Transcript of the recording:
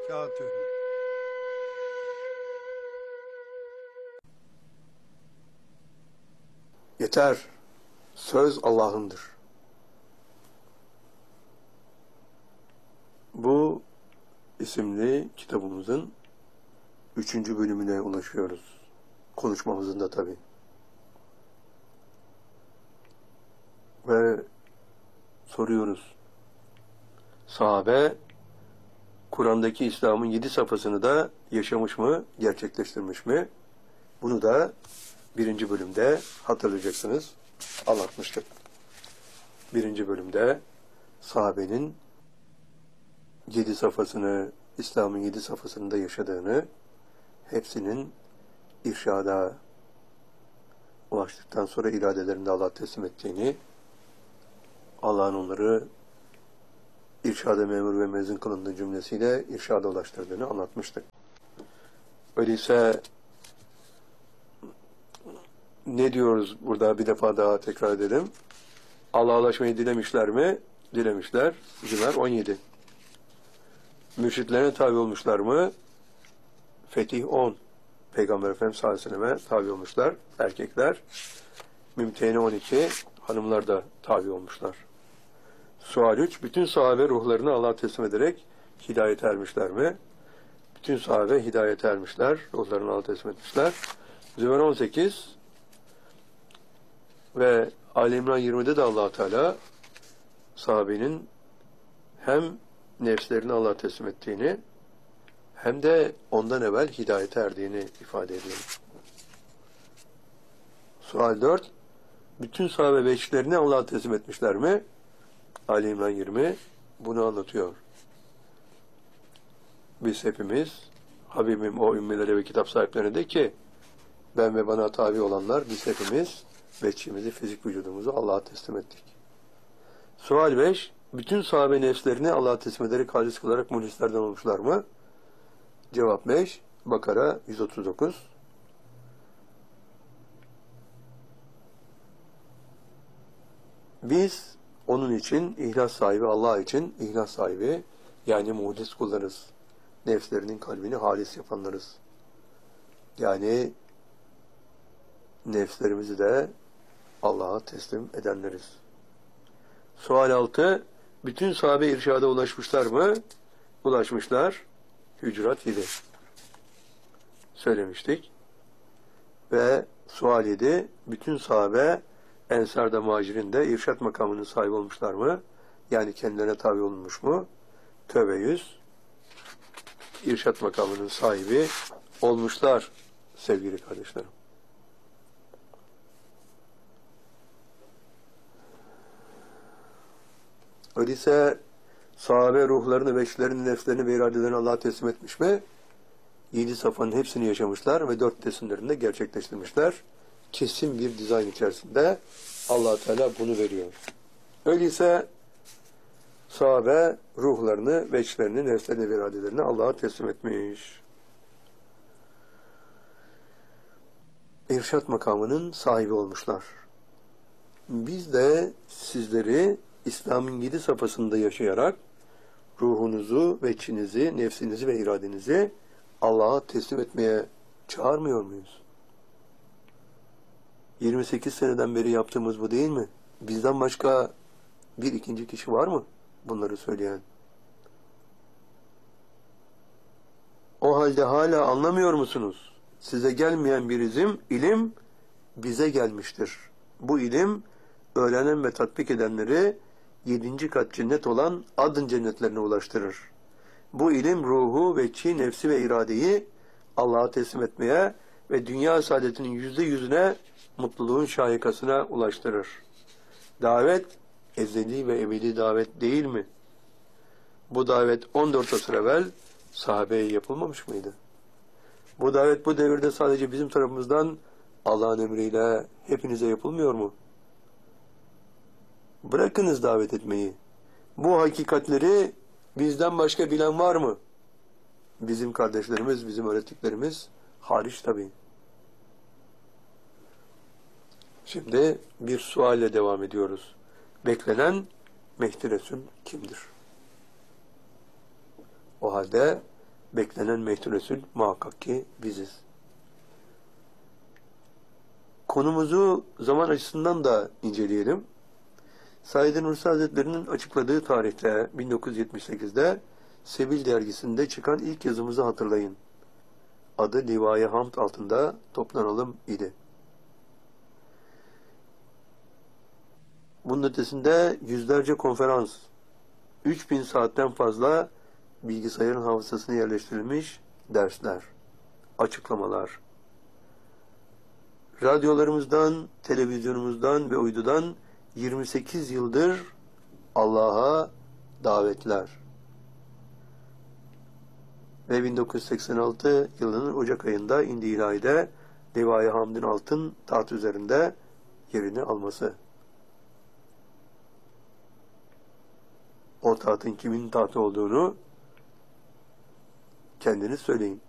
وبركاته. Yeter, söz Allah'ındır. Bu isimli kitabımızın 3. bölümüne ulaşıyoruz. Konuşmamızın da tabii. Ve soruyoruz. Sahabe, Kur'an'daki İslam'ın 7 safhasını da yaşamış mı, gerçekleştirmiş mi? Bunu da 1. bölümde hatırlayacaksınız. Anlatmıştık. 1. bölümde sahabenin 7 safhasını, İslam'ın 7 safhasında yaşadığını, hepsinin irşada ulaştıktan sonra iradelerinde Allah'a teslim ettiğini, Allah'ın onları irşada memur ve mezun kılındığı cümlesiyle irşada ulaştırdığını anlatmıştık. Öyleyse ne diyoruz burada, bir defa daha tekrar edelim. Allah'a ulaşmayı dilemişler mi? Dilemişler. Zümer 17. Mürşitlerine tabi olmuşlar mı? Fetih 10. Peygamber Efendimiz sallallahu aleyhi ve selleme tabi olmuşlar. Erkekler. Mümtehine 12. Hanımlar da tabi olmuşlar. Sual 3. Bütün sahabe ruhlarını Allah'a teslim ederek hidayete ermişler mi? Bütün sahabe hidayete ermişler. Ruhlarını Allah'a teslim etmişler. Zümer 18. Ve Ali İmran 20'de de Allah Teala sahabenin hem nefslerini Allah'a teslim ettiğini hem de ondan evvel hidayete erdiğini ifade ediyor. Sual 4. Bütün sahabe beşlerini Allah'a teslim etmişler mi? Ali İmran 20 bunu anlatıyor. Biz hepimiz Habibim o ümmelere ve kitap sahiplerine de ki ben ve bana tabi olanlar biz hepimiz veçhimizi, fizik vücudumuzu Allah'a teslim ettik. Sual 5. Bütün sahabe nefslerini Allah'a teslim ederek halis kılarak muhlislerden olmuşlar mı? Cevap 5. Bakara 139. Biz onun için ihlas sahibi, Allah için ihlas sahibi, yani muhlis kullarız. Nefslerinin kalbini halis yapanlarız. Yani nefslerimizi de Allah'a teslim edenleriz. Sual 6. Bütün sahabe irşada ulaşmışlar mı? Ulaşmışlar. Hücurat 7. Söylemiştik. Ve sual 7. Bütün sahabe Ensar'da, Muhacir'inde irşat makamının sahibi olmuşlar mı? Yani kendilerine tabi olmuş mu? Tövbe 100. İrşat makamının sahibi olmuşlar sevgili kardeşlerim. Öyleyse sahabe ruhlarını, beşlerini, nefslerini ve iradelerini Allah'a teslim etmiş mi? 7 safhanın hepsini yaşamışlar ve 4 resimlerini de gerçekleştirmişler. Kesin bir dizayn içerisinde Allah-u Teala bunu veriyor. Öyleyse sahabe ruhlarını, veçlerini, nefslerini ve iradelerini Allah'a teslim etmiş. İrşat makamının sahibi olmuşlar. Biz de sizleri İslam'ın 7 safhasında yaşayarak ruhunuzu, veçinizi, nefsinizi ve iradenizi Allah'a teslim etmeye çağırmıyor muyuz? 28 seneden beri yaptığımız bu değil mi? Bizden başka bir ikinci kişi var mı bunları söyleyen? O halde hala anlamıyor musunuz? Size gelmeyen bir ilim bize gelmiştir. Bu ilim öğrenen ve tatbik edenleri 7. kat cennet olan adın cennetlerine ulaştırır. Bu ilim ruhu, veçhi, nefsi ve iradeyi Allah'a teslim etmeye ve dünya saadetinin %100'üne mutluluğun şahikasına ulaştırır. Davet ezeli ve ebedi davet değil mi? Bu davet 14 asır evvel sahabeye yapılmamış mıydı? Bu davet bu devirde sadece bizim tarafımızdan Allah'ın emriyle hepinize yapılmıyor mu? Bırakınız davet etmeyi. Bu hakikatleri bizden başka bilen var mı? Bizim kardeşlerimiz, bizim öğrettiklerimiz hariç tabii. Şimdi bir sualle devam ediyoruz. Beklenen Mehdi Resul kimdir? O halde beklenen Mehdi Resul muhakkak ki biziz. Konumuzu zaman açısından da inceleyelim. Said Nursi Hazretleri'nin açıkladığı tarihte 1978'de Sebil dergisinde çıkan ilk yazımızı hatırlayın. Adı Livai Hamd altında toplanalım idi. Bunun ötesinde yüzlerce konferans, 3000 saatten fazla bilgisayarın hafızasına yerleştirilmiş dersler, açıklamalar, radyolarımızdan, televizyonumuzdan ve uydudan 28 yıldır Allah'a davetler. Ve 1986 yılının Ocak ayında indi ilahide Livai Hamd'in altın taht üzerinde yerini alması. O tahtın kimin tahtı olduğunu kendiniz söyleyin.